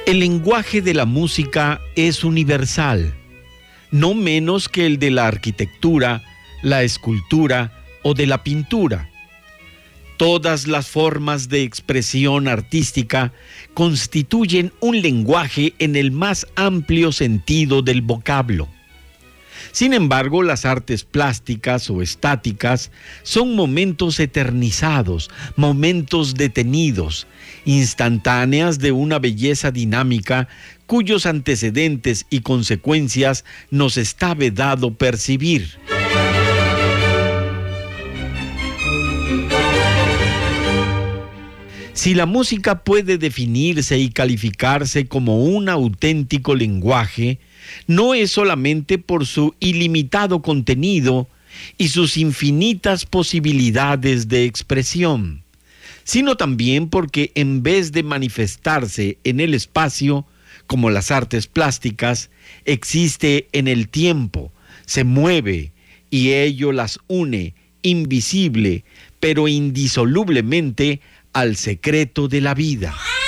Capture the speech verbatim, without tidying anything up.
El lenguaje de la música es universal, no menos que el de la arquitectura, la escultura o de la pintura. Todas las formas de expresión artística constituyen un lenguaje en el más amplio sentido del vocablo. Sin embargo, las artes plásticas o estáticas son momentos eternizados, momentos detenidos, instantáneas de una belleza dinámica cuyos antecedentes y consecuencias nos está vedado percibir. Si la música puede definirse y calificarse como un auténtico lenguaje, no es solamente por su ilimitado contenido y sus infinitas posibilidades de expresión, sino también porque en vez de manifestarse en el espacio, como las artes plásticas, existe en el tiempo, se mueve y ello las une, invisible, pero indisolublemente, al secreto de la vida.